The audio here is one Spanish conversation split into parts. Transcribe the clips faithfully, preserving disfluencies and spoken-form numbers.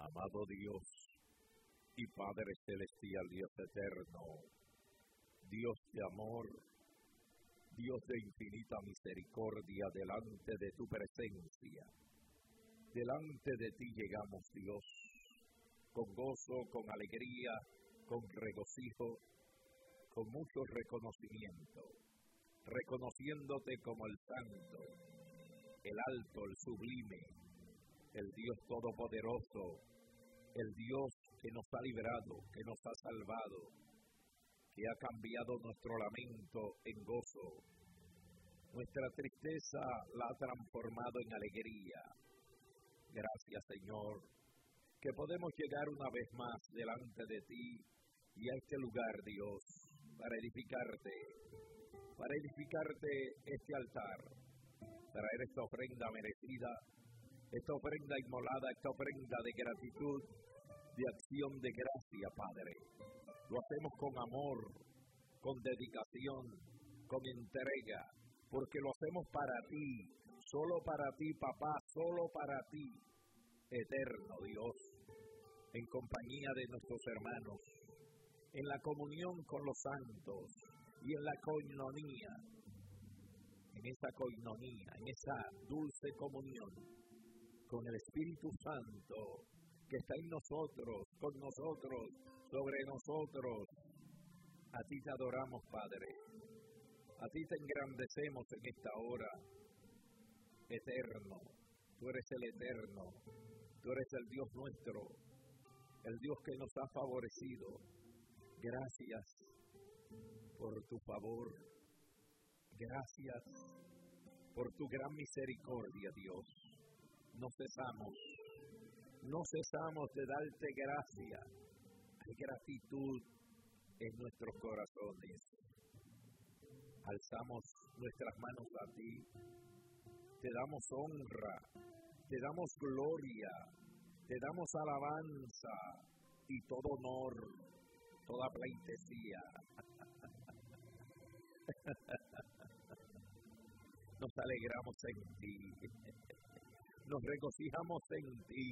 Amado Dios y Padre Celestial, Dios eterno, Dios de amor, Dios de infinita misericordia, delante de tu presencia, delante de ti llegamos, Dios, con gozo, con alegría, con regocijo, con mucho reconocimiento, reconociéndote como el santo, el alto, el sublime, el Dios todopoderoso, el Dios que nos ha librado, que nos ha salvado, que ha cambiado nuestro lamento en gozo, nuestra tristeza la ha transformado en alegría. Gracias, Señor, que podemos llegar una vez más delante de ti y a este lugar, Dios, para edificarte, para edificarte este altar, traer esta ofrenda merecida, esta ofrenda inmolada, esta ofrenda de gratitud, de acción de gracia, Padre. Lo hacemos con amor, con dedicación, con entrega, porque lo hacemos para ti, solo para ti, papá, solo para ti, eterno Dios, en compañía de nuestros hermanos, en la comunión con los santos y en la coinonía, en esa coinonía, en esa dulce comunión con el Espíritu Santo que está en nosotros, con nosotros, sobre nosotros. A ti te adoramos, Padre. A ti te engrandecemos en esta hora. Eterno, tú eres el eterno. Tú eres el Dios nuestro, el Dios que nos ha favorecido. Gracias por tu favor. Gracias por tu gran misericordia, Dios. No cesamos, no cesamos de darte gracia. Hay gratitud en nuestros corazones. Alzamos nuestras manos a ti. Te damos honra, te damos gloria, te damos alabanza y todo honor, toda pleitesía. Nos alegramos en ti, nos regocijamos en ti.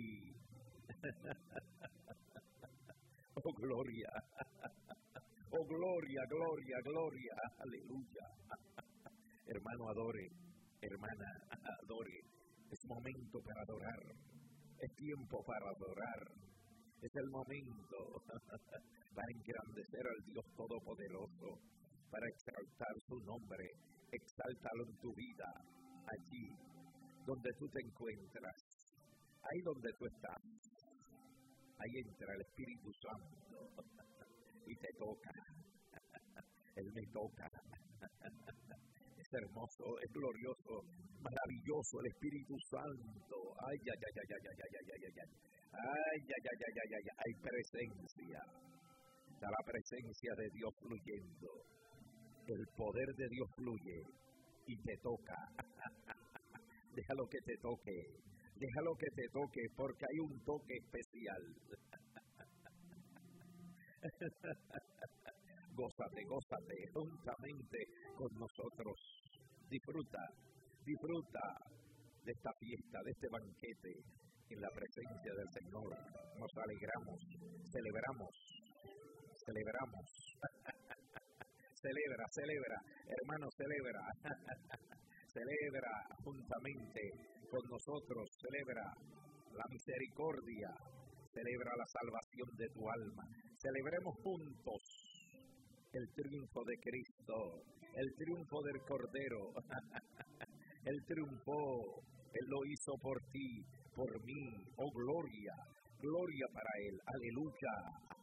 Oh gloria, oh gloria, gloria, gloria, aleluya. Hermano, adore, hermana, adore. Es momento para adorar, es tiempo para adorar, es el momento para engrandecer al Dios Todopoderoso, para exaltar su nombre. Exáltalo en tu vida, allí donde tú te encuentras, ahí donde tú estás. Ahí entra el Espíritu Santo y te toca. Él me toca. Es hermoso, es glorioso, maravilloso el Espíritu Santo. Ay, ay, ay, ay, ay, ay, ay, ay, ay, ay. Ay, ay, ay, ay, ay, ay, hay presencia. Está la presencia de Dios fluyendo. El poder de Dios fluye y te toca. Déjalo que te toque. Déjalo que te toque, porque hay un toque especial. Gózate, gózate, juntamente con nosotros. Disfruta, disfruta de esta fiesta, de este banquete, en la presencia del Señor. Nos alegramos, celebramos, celebramos. Celebra, celebra, hermano, celebra. Celebra juntamente con nosotros, celebra la misericordia, celebra la salvación de tu alma. Celebremos juntos el triunfo de Cristo, el triunfo del Cordero. Él triunfó, Él lo hizo por ti, por mí. Oh, gloria, gloria para Él. Aleluya.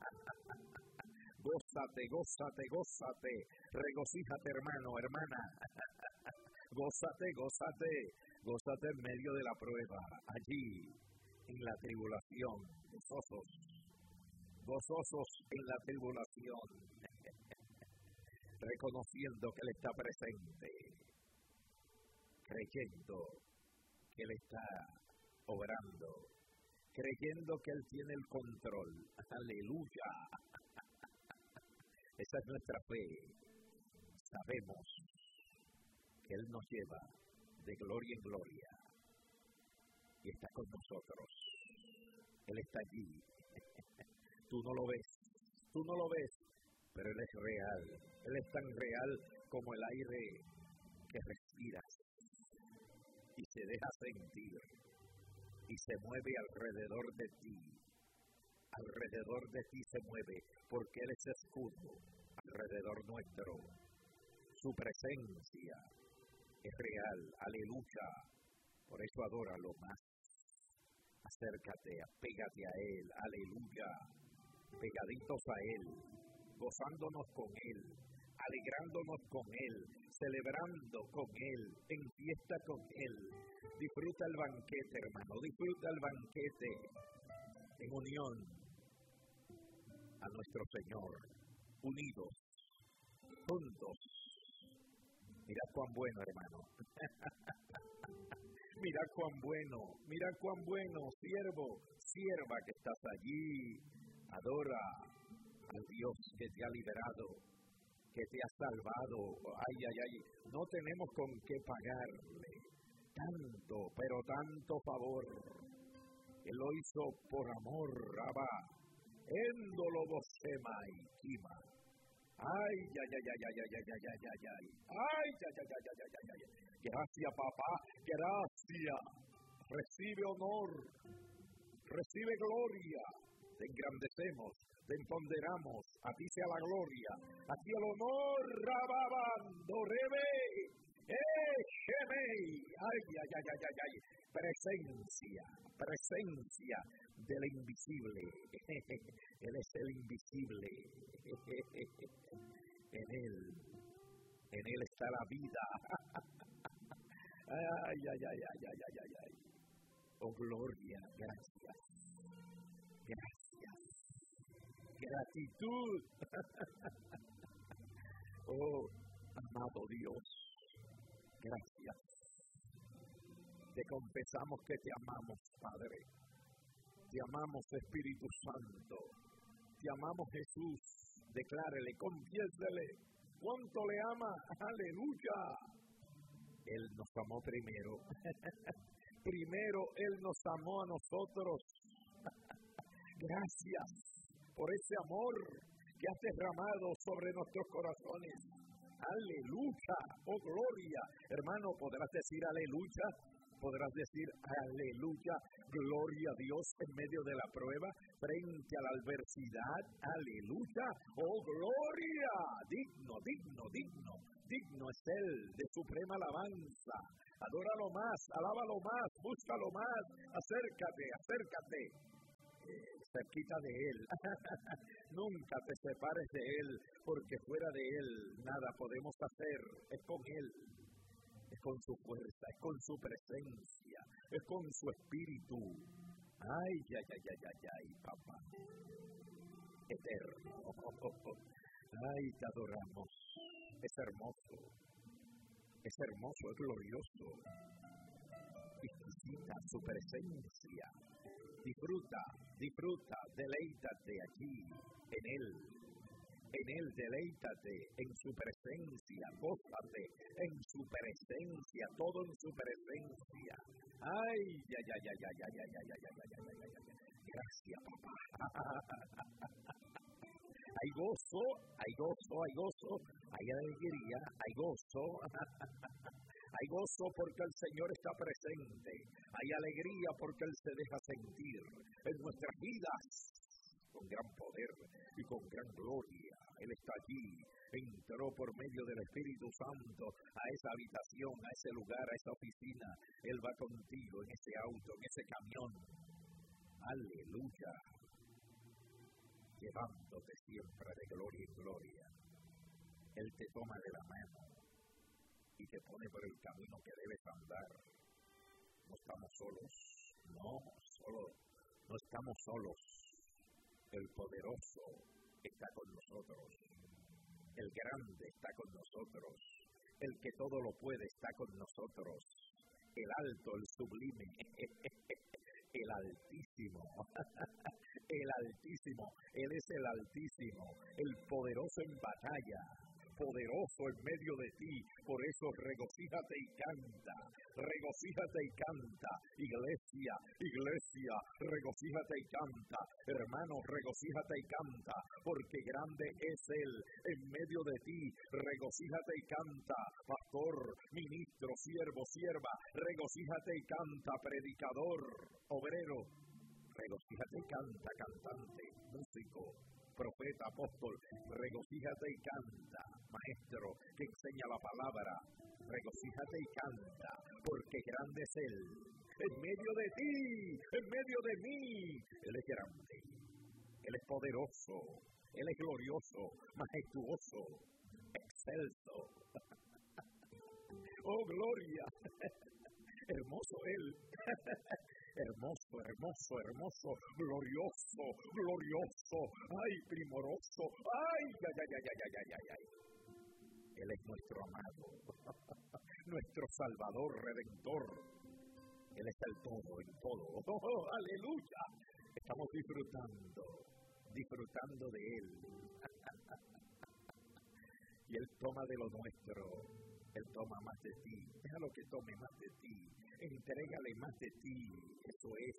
Gózate, gózate, gózate. Regocíjate, hermano, hermana. Gózate, gózate, gózate en medio de la prueba, allí, en la tribulación, gozosos, gozosos en la tribulación, reconociendo que Él está presente, creyendo que Él está obrando, creyendo que Él tiene el control. Aleluya. Esa es nuestra fe. Sabemos que Él nos lleva de gloria en gloria y está con nosotros Él está allí. Tú no lo ves, tú no lo ves, pero Él es real. Él es tan real como el aire que respiras y se deja sentir y se mueve alrededor de ti. Alrededor de ti se mueve porque Él es escudo alrededor nuestro. Su presencia es real. Aleluya. Por eso adóralo más. Acércate, apégate a Él. Aleluya. Pegaditos a Él, gozándonos con Él, alegrándonos con Él, celebrando con Él, en fiesta con Él. Disfruta el banquete, hermano, disfruta el banquete en unión a nuestro Señor, unidos, juntos. Mira cuán bueno, hermano. Mira cuán bueno, mira cuán bueno, siervo, sierva que estás allí. Adora al Dios que te ha liberado, que te ha salvado. Ay, ay, ay. No tenemos con qué pagarle tanto, pero tanto favor. Él lo hizo por amor, Rabá. Éndolo bosema y kima. Ay, ay, ay, ay, ay, ay, ay, ay, ay, ay, ay. Ay, ay, ay, ay, ay, ay, ay. Gracias, papá. Gracias. Recibe honor. Recibe gloria. Te engrandecemos, te empoderamos, a ti sea la gloria, a ti el honor, Rababando, Rebe, Eshemei, ay, ay, ay, ay, ay, ay, presencia, presencia del invisible, Él es el invisible, en Él, en Él está la vida, ay, ay, ay, ay, ay, ay, ay, ay, oh gloria, gracias, gracias. Gratitud. Oh, amado Dios, gracias. Te confesamos que te amamos, Padre. Te amamos, Espíritu Santo. Te amamos, Jesús. Declárele, confiésele cuánto le ama. Aleluya. Él nos amó primero. Primero Él nos amó a nosotros. Gracias por ese amor que has derramado sobre nuestros corazones. Aleluya, oh gloria. Hermano, podrás decir aleluya, podrás decir aleluya, gloria a Dios en medio de la prueba, frente a la adversidad. Aleluya, oh gloria. Digno, digno, digno, digno es Él de suprema alabanza. Adóralo más, alábalo más, búscalo más. Acércate, acércate. Cerquita de Él. Nunca te separes de Él, porque fuera de Él nada podemos hacer. Es con Él, es con su fuerza, es con su presencia, es con su espíritu. Ay, ay, ay, ay, ay, ay, papá. Eterno. Ay, te adoramos. Es hermoso, es hermoso, es glorioso. Visita su presencia. Disfruta, disfruta, deleítate aquí, en Él, en Él deleítate, en su presencia, gózate en su presencia, todo en su presencia. Ay, ay, ay, ay, ay, ay, ay, ay, ay, ay, ay, ay, ay, ay. Gracias, papá. Hay gozo, hay gozo, hay gozo, hay alegría, hay gozo. Hay gozo porque el Señor está presente. Hay alegría porque Él se deja sentir en nuestras vidas con gran poder y con gran gloria. Él está allí, entró por medio del Espíritu Santo a esa habitación, a ese lugar, a esa oficina. Él va contigo en ese auto, en ese camión. Aleluya. Llevándote siempre de gloria en gloria. Él te toma de la mano y te pone por el camino que debes andar. No estamos solos, no, solo, no estamos solos. El poderoso está con nosotros, el grande está con nosotros, el que todo lo puede está con nosotros, el alto, el sublime, el altísimo, el altísimo, Él es el altísimo, el poderoso en batalla. poderoso en medio de ti. Por eso regocíjate y canta, regocíjate y canta, iglesia, iglesia, regocíjate y canta, hermano, regocíjate y canta, porque grande es Él en medio de ti. Regocíjate y canta, pastor, ministro, siervo, sierva, regocíjate y canta, predicador, obrero, regocíjate y canta, cantante, músico, profeta, apóstol, regocíjate y canta, maestro que enseña la palabra, regocíjate y canta, porque grande es Él, en medio de ti, en medio de mí. Él es grande, Él es poderoso, Él es glorioso, majestuoso, excelso. Oh, gloria, hermoso Él. Hermoso, hermoso, hermoso, glorioso, glorioso, ay, primoroso, ay, ay, ay, ay, ay, ay, ay, ay. Él es nuestro amado, nuestro Salvador, Redentor. Él es el todo, en todo. Oh, aleluya. Estamos disfrutando, disfrutando de Él. Y Él toma de lo nuestro. Él toma más de ti. Déjalo que tome más de ti. Entrégale más de ti. Eso es.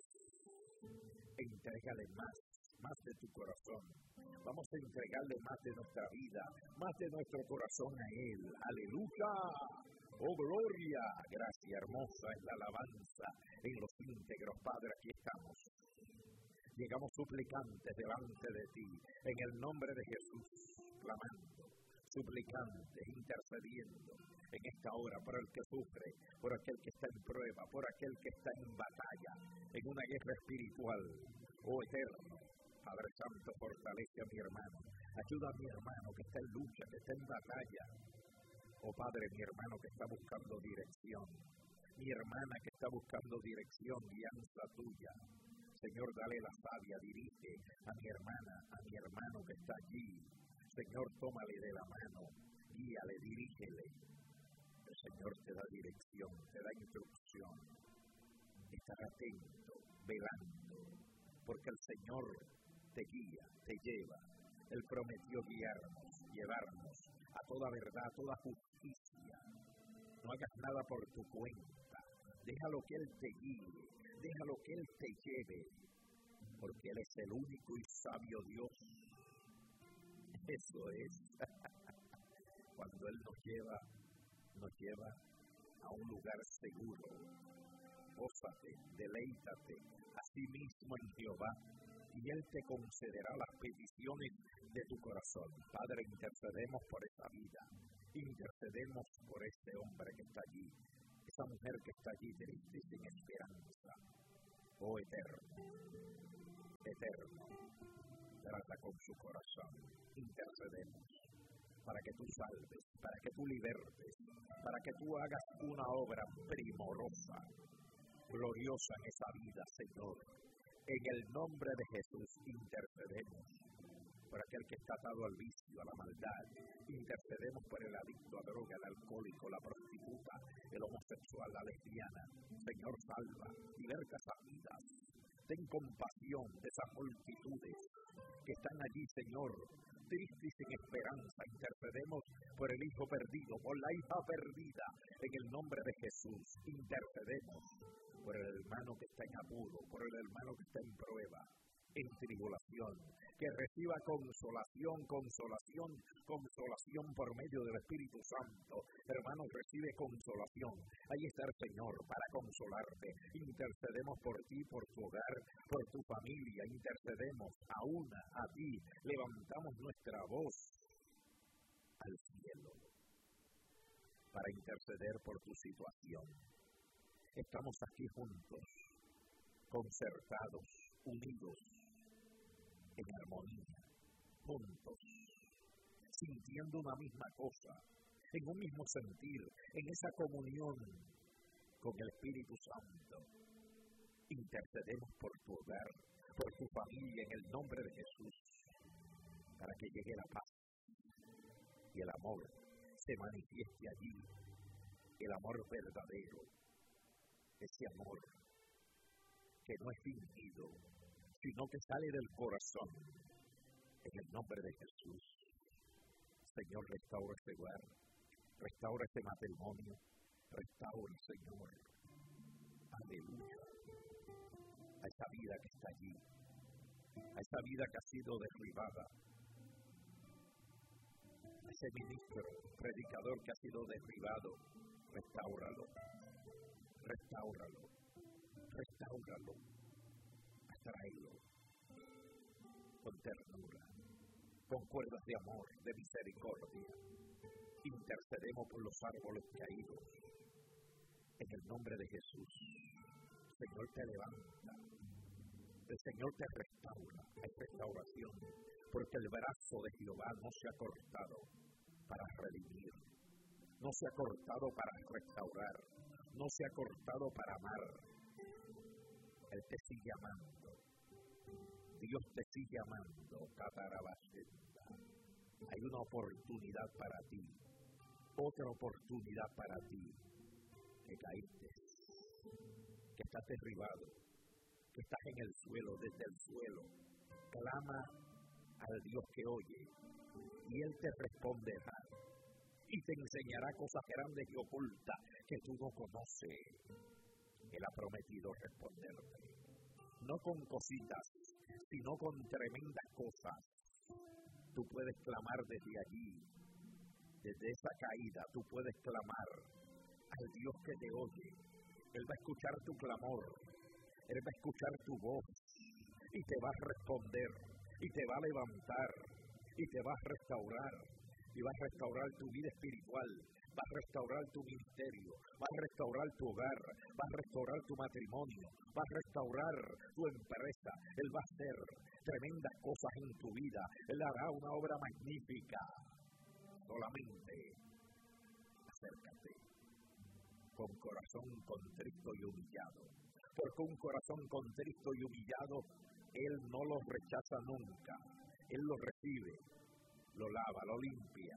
Entrégale más. Más de tu corazón. Vamos a entregarle más de nuestra vida. Más de nuestro corazón a Él. Aleluya. Oh, gloria. Gracia hermosa es la alabanza en los íntegros. Padre, aquí estamos. Llegamos suplicantes delante de ti. En el nombre de Jesús. Clamando. Suplicantes, intercediendo en esta hora por el que sufre, por aquel que está en prueba, por aquel que está en batalla, en una guerra espiritual. Oh eterno, Padre Santo, fortalece a mi hermano, ayuda a mi hermano que está en lucha, que está en batalla. Oh Padre, mi hermano que está buscando dirección, mi hermana que está buscando dirección, guianza tuya. Señor, dale la sabia, dirige a mi hermana, a mi hermano que está allí. Señor, tómale de la mano, guíale, dirígele. El Señor te da dirección, te da instrucción. Estar atento, velando, porque el Señor te guía, te lleva. Él prometió guiarnos, llevarnos a toda verdad, a toda justicia. No hagas nada por tu cuenta. Déjalo que Él te guíe, déjalo que Él te lleve, porque Él es el único y sabio Dios. Eso es. Cuando Él nos lleva, nos lleva a un lugar seguro. Gózate, deleítate a sí mismo en Jehová, y Él te concederá las peticiones de tu corazón. Padre, intercedemos por esa vida, intercedemos por este hombre que está allí, esa mujer que está allí triste y sin esperanza. Oh eterno, eterno, trata con su corazón, intercedemos para que tú salves, para que tú libertes, para que tú hagas una obra primorosa, gloriosa en esa vida, Señor. En el nombre de Jesús intercedemos por aquel que está atado al vicio, a la maldad. Intercedemos por el adicto a droga, el alcohólico, la prostituta, el homosexual, la lesbiana. Señor, salva, liberta esas vidas. Ten compasión de esas multitudes que están allí, Señor, tristes y sin esperanza. Intercedemos por el hijo perdido, por la hija perdida. En el nombre de Jesús, intercedemos por el hermano que está en apuro, por el hermano que está en prueba, en tribulación, que reciba consolación, consolación, consolación por medio del Espíritu Santo. Hermano, recibe consolación. Ahí está el Señor para consolarte. Intercedemos por ti, por tu hogar, por tu familia. Intercedemos a una, a ti. Levantamos nuestra voz al cielo para interceder por tu situación. Estamos aquí juntos, concertados, unidos, en armonía, juntos, sintiendo una misma cosa, en un mismo sentir, en esa comunión con el Espíritu Santo. Intercedemos por tu hogar, por tu familia, en el nombre de Jesús, para que llegue la paz y el amor se manifieste allí, el amor verdadero, ese amor que no es fingido, sino que sale del corazón. En el nombre de Jesús, Señor, restaura este hogar, restaura este matrimonio, restaura, Señor, aleluya, a esa vida que está allí, a esa vida que ha sido derribada, a ese ministro, predicador que ha sido derribado, restáuralo, restáuralo, restáuralo, atráelo con ternura, con cuerdas de amor, de misericordia. Intercedemos por los árboles caídos. En el nombre de Jesús, el Señor te levanta, el Señor te restaura. Hay restauración, porque el brazo de Jehová no se ha cortado para redimir, no se ha cortado para restaurar, no se ha cortado para amar. Él te sigue amando. Dios te sigue amando. Hay una oportunidad para ti, otra oportunidad para ti, que caíste, que estás derribado, que estás en el suelo, desde el suelo. Clama al Dios que oye, y Él te responderá, y te enseñará cosas grandes y ocultas que tú no conoces. Él ha prometido responderte, no con cositas, sino con tremendas cosas. Tú puedes clamar desde allí, desde esa caída, tú puedes clamar al Dios que te oye. Él va a escuchar tu clamor, Él va a escuchar tu voz, y te va a responder, y te va a levantar, y te va a restaurar, y va a restaurar tu vida espiritual, va a restaurar tu ministerio, va a restaurar tu hogar, va a restaurar tu matrimonio, va a restaurar tu empresa. Él va a hacer tremendas cosas en tu vida. Él hará una obra magnífica. Solamente acércate con corazón contrito y humillado, porque un corazón contrito y humillado Él no lo rechaza nunca. Él lo recibe, lo lava, lo limpia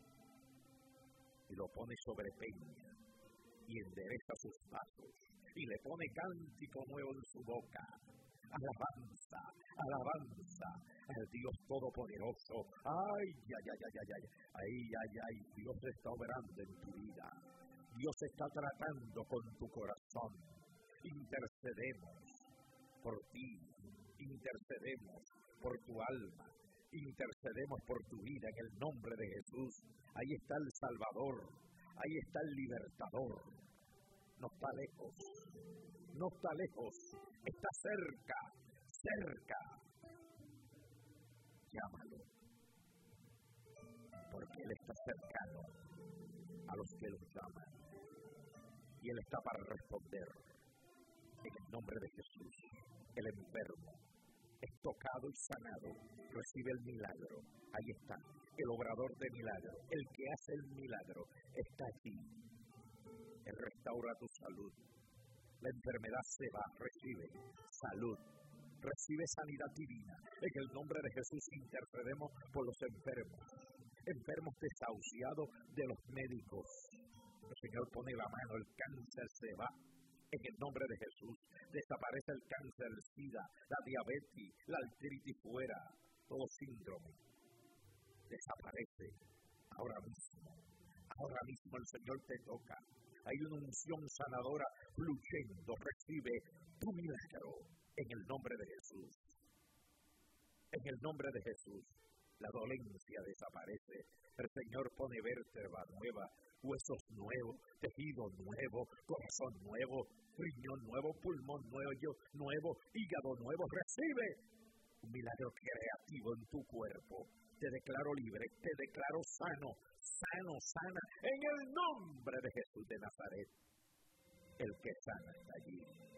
y lo pone sobre peña y endereza sus pasos y le pone cántico nuevo en su boca. Alabanza, alabanza al Dios Todopoderoso. Ay, ay, ay, ay, ay, ay, ay, ay, ay, Dios está obrando en tu vida. Dios está tratando con tu corazón. Intercedemos por ti, intercedemos por tu alma, intercedemos por tu vida en el nombre de Jesús. Ahí está el Salvador, ahí está el Libertador. No está lejos, no está lejos, está cerca, cerca. Llámalo, porque Él está cercano a los que lo llaman, y Él está para responder. En el nombre de Jesús, el enfermo es tocado y sanado, recibe el milagro. Ahí está, el obrador de milagro, el que hace el milagro, está aquí. Él restaura tu salud. La enfermedad se va, recibe salud, recibe sanidad divina. En el nombre de Jesús intercedemos por los enfermos, enfermos desahuciados de los médicos. El Señor pone la mano, el cáncer se va. En el nombre de Jesús, desaparece el cáncer, el SIDA, la diabetes, la artritis fuera, todo síndrome. Desaparece ahora mismo. Ahora mismo el Señor te toca. Hay una unción sanadora fluyendo. Recibe tu milagro en el nombre de Jesús. En el nombre de Jesús, la dolencia desaparece. El Señor pone vértebra nueva, huesos nuevos, tejido nuevo, corazón nuevo, riñón nuevo, pulmón nuevo, nuevo, hígado nuevo. Recibe un milagro creativo en tu cuerpo. Te declaro libre, te declaro sano, sano, sana, en el nombre de Jesús de Nazaret. El que sana está allí.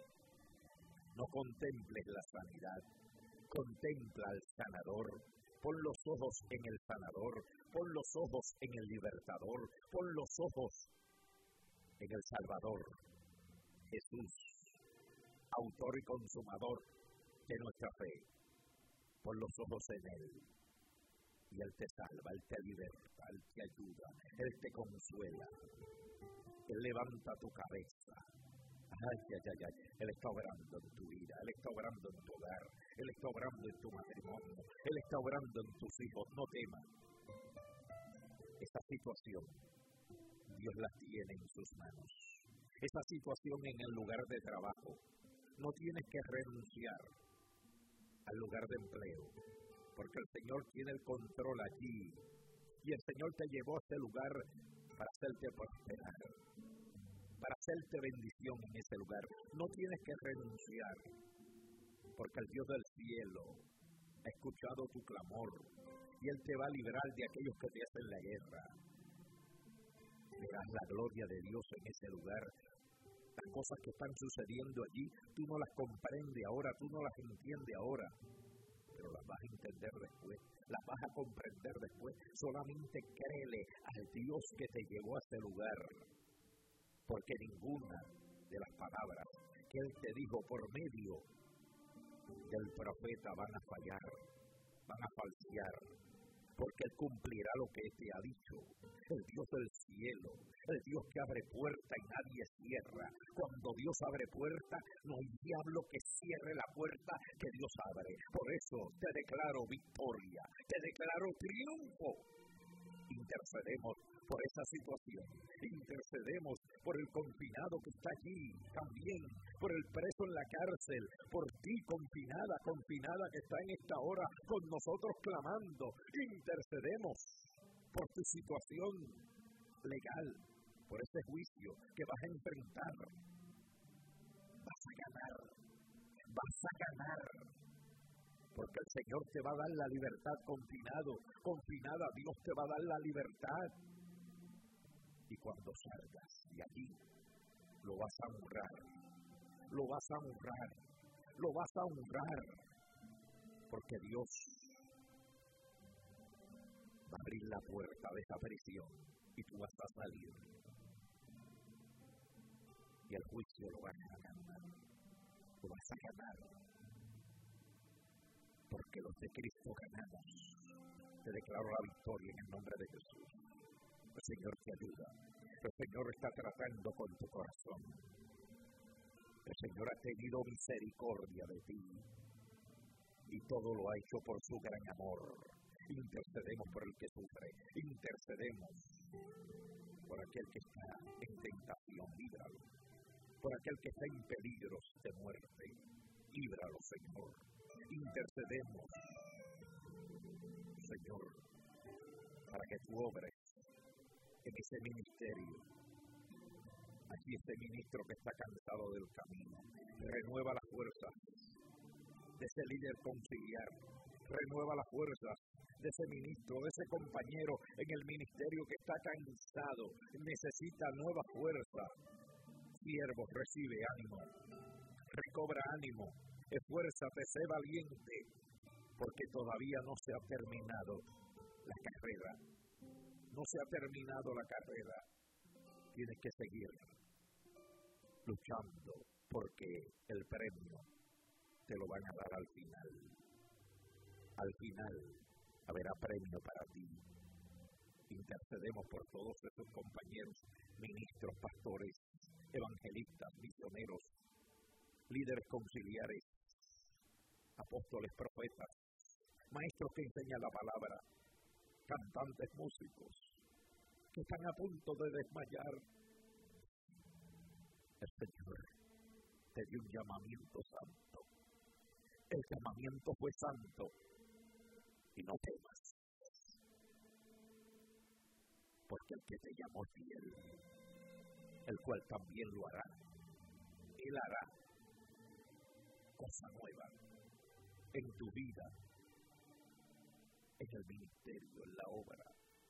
No contemples la sanidad, contempla al sanador. Pon los ojos en el sanador, pon los ojos en el libertador, pon los ojos en el Salvador. Jesús, autor y consumador de nuestra fe. Pon los ojos en Él. Y Él te salva, Él te liberta, Él te ayuda, Él te consuela. Él levanta tu cabeza. Ay, ay, ay, ay. Él está obrando en tu vida, Él está obrando en tu hogar, Él está obrando en tu matrimonio, Él está obrando en tus hijos. No temas, esa situación, Dios la tiene en sus manos. Esa situación en el lugar de trabajo, no tienes que renunciar al lugar de empleo, porque el Señor tiene el control allí, y el Señor te llevó a ese lugar para hacerte prosperar, para hacerte bendición en ese lugar. No tienes que renunciar, porque el Dios del cielo ha escuchado tu clamor, y Él te va a librar de aquellos que te hacen la guerra. Verás la gloria de Dios en ese lugar. Las cosas que están sucediendo allí, tú no las comprendes ahora, tú no las entiendes ahora, pero las vas a entender después, las vas a comprender después. Solamente créele al Dios que te llevó a ese lugar, porque ninguna de las palabras que Él te dijo por medio del profeta van a fallar, van a falsear, porque Él cumplirá lo que Él te ha dicho. El Dios del cielo, el Dios que abre puerta y nadie cierra. Cuando Dios abre puerta, no hay diablo que cierre la puerta que Dios abre. Por eso te declaro victoria, te declaro triunfo. Intercedemos por esa situación, intercedemos por el confinado que está allí, también por el preso en la cárcel, por ti confinada, confinada que está en esta hora con nosotros clamando. Intercedemos por tu situación legal, por ese juicio que vas a enfrentar. Vas a ganar, vas a ganar. Porque el Señor te va a dar la libertad, confinado, confinada, Dios te va a dar la libertad. Y cuando salgas de allí, lo vas a honrar, lo vas a honrar, lo vas a honrar. Porque Dios va a abrir la puerta de esa prisión y tú vas a salir. Y el juicio lo vas a ganar, lo vas a ganar. Porque los de Cristo ganamos. Te declaro la victoria en el nombre de Jesús. El Señor te ayuda. El Señor está tratando con tu corazón. El Señor ha tenido misericordia de ti. Y todo lo ha hecho por su gran amor. Intercedemos por el que sufre. Intercedemos por aquel que está en tentación. Líbralo. Por aquel que está en peligros de muerte. Líbralo, Señor. Intercedemos, Señor, para que tú obres en ese ministerio. Aquí este ministro que está cansado del camino, renueva las fuerzas de ese líder conciliar, renueva las fuerzas de ese ministro, de ese compañero en el ministerio que está cansado, necesita nueva fuerza. Siervo, recibe ánimo, recobra ánimo. Esfuérzate, sé valiente, porque todavía no se ha terminado la carrera. No se ha terminado la carrera. Tienes que seguir luchando, porque el premio te lo van a dar al final. Al final habrá premio para ti. Intercedemos por todos esos compañeros, ministros, pastores, evangelistas, misioneros, líderes conciliares, apóstoles, profetas, maestros que enseñan la palabra, cantantes, músicos, que están a punto de desmayar. El Señor te dio un llamamiento santo. El llamamiento fue santo. Y no temas, porque el que te llamó es fiel, el cual también lo hará. Él hará cosa nueva en tu vida, en el ministerio, en la obra.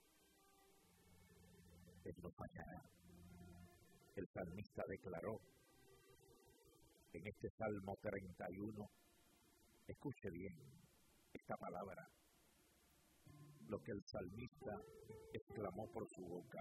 Él no fallará. El salmista declaró en este Salmo treinta y uno, escuche bien esta palabra, lo que el salmista exclamó por su boca,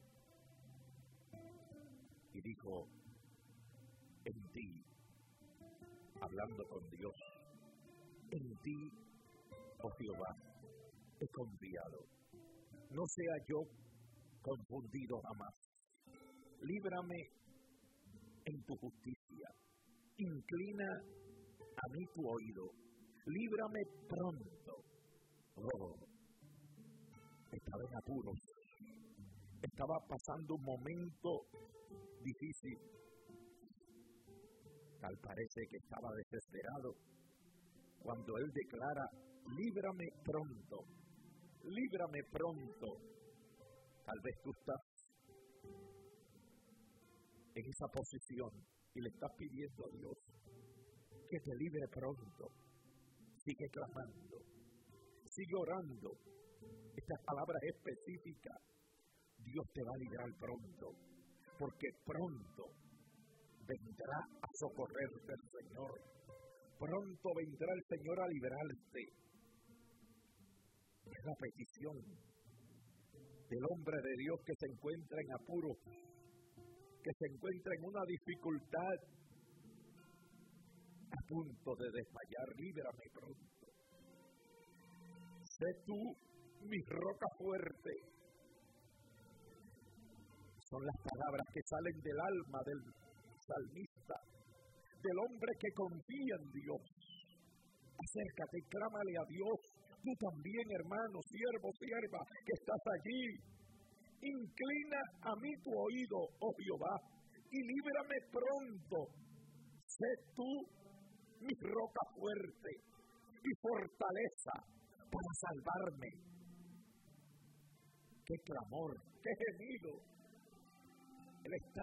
y dijo, en ti, hablando con Dios, en ti, oh Jehová, he confiado. No sea yo confundido jamás. Líbrame en tu justicia. Inclina a mí tu oído. Líbrame pronto. Oh, estaba en apuros, estaba pasando un momento difícil. Tal parece que estaba desesperado cuando él declara: líbrame pronto, líbrame pronto. Tal vez tú estás en esa posición y le estás pidiendo a Dios que te libre pronto. Sigue clamando, sigue orando. Esta palabra es específica. Dios te va a librar pronto, porque pronto vendrá a socorrerte el Señor. Pronto vendrá el Señor a librarte. Es la petición del hombre de Dios que se encuentra en apuro, que se encuentra en una dificultad, a punto de desmayar. Líbrame pronto. Sé tú mi roca fuerte. Son las palabras que salen del alma del salmista, del hombre que confía en Dios. Acércate y clámale a Dios. Tú también, hermano, siervo, sierva, que estás allí. Inclina a mí tu oído, oh Jehová, y líbrame pronto. Sé tú mi roca fuerte y fortaleza para salvarme. ¡Qué clamor! ¡Qué gemido! Él está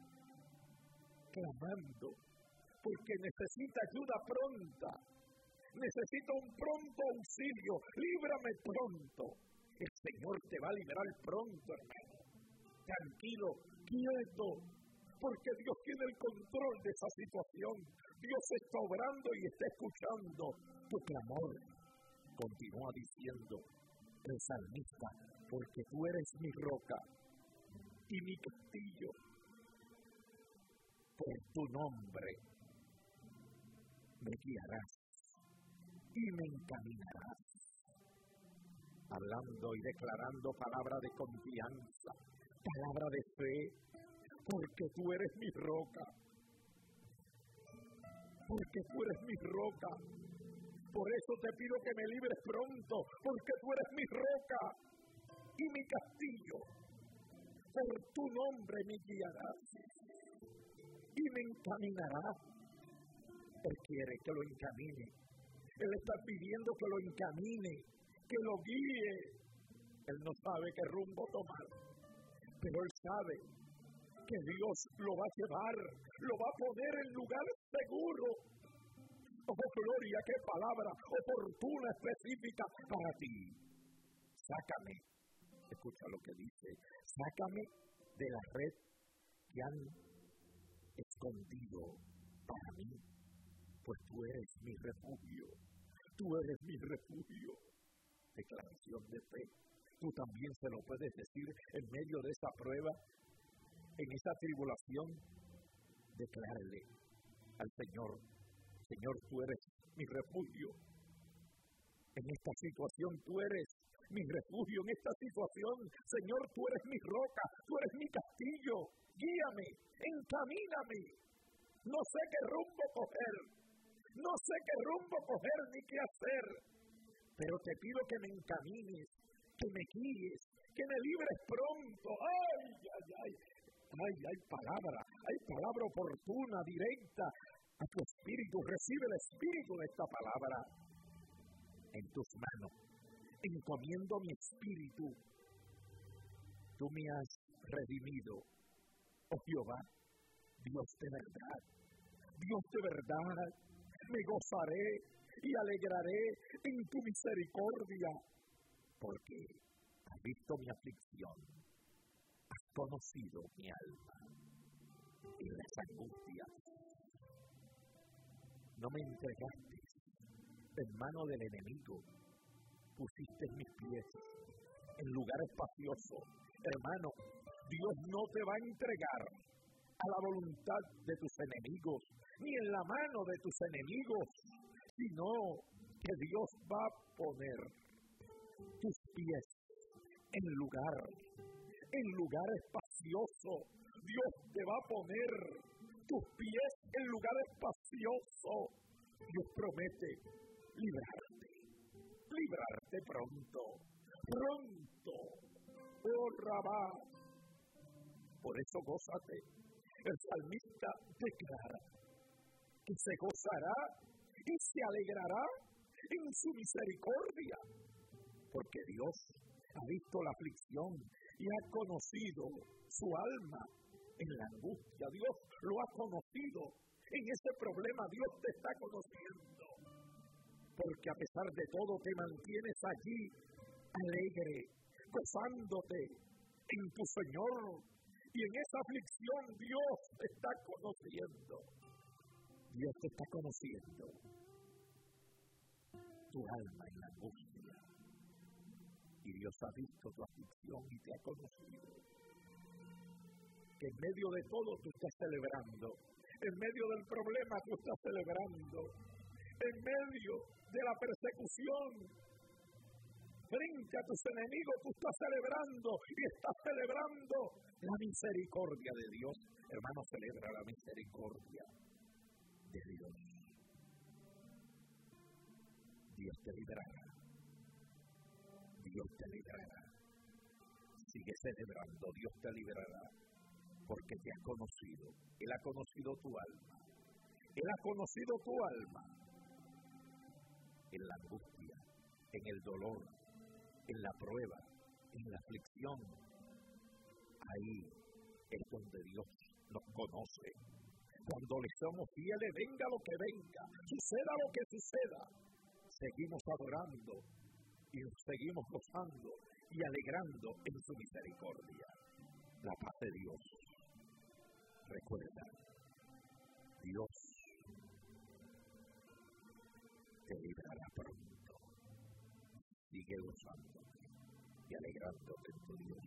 clamando porque necesita ayuda pronta. Necesita un pronto auxilio. Líbrame pronto. El Señor te va a librar pronto, hermano. Tranquilo, quieto, porque Dios tiene el control de esa situación. Dios está obrando y está escuchando tu clamor. Continúa diciendo el salmista: porque tú eres mi roca y mi castillo. Por tu nombre me guiarás y me encaminarás. Hablando y declarando palabra de confianza, palabra de fe, porque tú eres mi roca. Porque tú eres mi roca. Por eso te pido que me libres pronto, porque tú eres mi roca y mi castillo. Por tu nombre me guiarás y me encaminarás. Él quiere que lo encamine. Él está pidiendo que lo encamine, que lo guíe. Él no sabe qué rumbo tomar, pero él sabe que Dios lo va a llevar, lo va a poner en lugar seguro. Oh, gloria, qué palabra oportuna, específica para ti. Sácame, escucha lo que dice, sácame de la red que han escondido para mí, pues tú eres mi refugio, tú eres mi refugio. Declaración de fe. Tú también se lo puedes decir en medio de esa prueba, en esa tribulación. Declárale al Señor: Señor, tú eres mi refugio. En esta situación tú eres mi refugio. En esta situación, Señor, tú eres mi roca, tú eres mi castillo. Guíame, encamíname. No sé qué rumbo coger, no sé qué rumbo coger ni qué hacer, pero te pido que me encamines, que me guíes, que me libres pronto. Ay, ay, ay. Ay, hay palabra, hay palabra oportuna, directa a tu espíritu. Recibe el espíritu de esta palabra en tus manos. Encomiendo mi espíritu. Tú me has redimido, oh Jehová, Dios de verdad. Dios de verdad, me gozaré y alegraré en tu misericordia, porque has visto mi aflicción, has conocido mi alma y las angustias. No me entregaste en mano del enemigo, pusiste mis pies en lugar espacioso. Hermano, Dios no te va a entregar a la voluntad de tus enemigos, ni en la mano de tus enemigos, sino que Dios va a poner tus pies en lugar, en lugar espacioso. Dios te va a poner tus pies en lugar espacioso. Dios promete librarte, librarte pronto, pronto. Oh, Rabá, Por eso gózate. El salmista declara que se gozará y se alegrará en su misericordia, porque Dios ha visto la aflicción y ha conocido su alma en la angustia. Dios lo ha conocido. En ese problema Dios te está conociendo, porque a pesar de todo te mantienes allí alegre, gozándote en tu Señor, y en esa aflicción Dios te está conociendo. Dios te está conociendo tu alma en la angustia, y Dios ha visto tu aflicción y te ha conocido. Que en medio de todo tú estás celebrando, en medio del problema tú estás celebrando, en medio de la persecución, frente a tus enemigos tú estás celebrando y estás celebrando la misericordia de Dios. Hermano, celebra la misericordia de Dios. Dios te librará. Dios te librará. Sigue celebrando, Dios te librará, porque te ha conocido. Él ha conocido tu alma. Él ha conocido tu alma en la angustia, en el dolor, en la prueba, en la aflicción. Ahí es donde Dios nos conoce. Cuando le somos fieles, venga lo que venga, suceda lo que suceda, seguimos adorando y nos seguimos gozando y alegrando en su misericordia. La paz de Dios. Recuerda, Dios te librará pronto. Sigue gozándote y alegrándote en tu Dios.